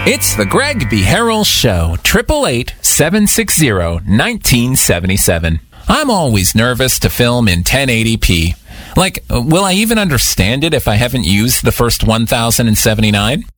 It's the Greg B. Harrell Show, 888-760-1977. I'm always nervous to film in 1080p. Like, will I even understand it if I haven't used the first 1079?